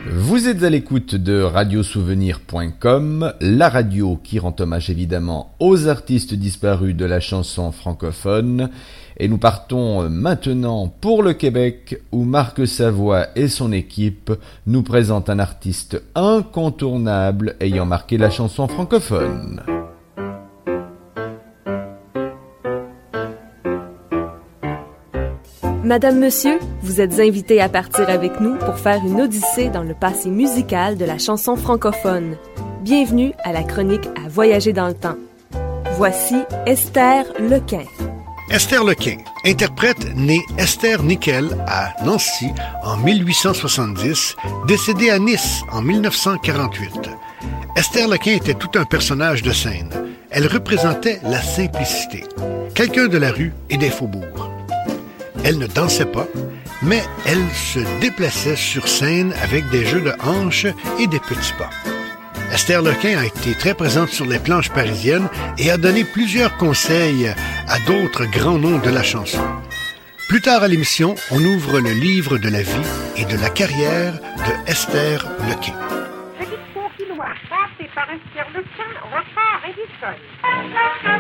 Vous êtes à l'écoute de radiosouvenir.com, la radio qui rend hommage évidemment aux artistes disparus de la chanson francophone. Et nous partons maintenant pour le Québec où Marc Savoie et son équipe nous présentent un artiste incontournable ayant marqué la chanson francophone. Madame, Monsieur, vous êtes invités à partir avec nous pour faire une odyssée dans le passé musical de la chanson francophone. Bienvenue à la chronique à voyager dans le temps. Voici Esther Lequin. Esther Lequin, interprète née Esther Nickel à Nancy en 1870, décédée à Nice en 1948. Esther Lequin était tout un personnage de scène. Elle représentait la simplicité, quelqu'un de la rue et des faubourgs. Elle ne dansait pas, mais elle se déplaçait sur scène avec des jeux de hanches et des petits pas. Esther Lequin a été très présente sur les planches parisiennes et a donné plusieurs conseils à d'autres grands noms de la chanson. Plus tard à l'émission, on ouvre le livre de la vie et de la carrière de Esther Lequin. Félix Conquillois, chanté par Esther Lequin, repart Edison.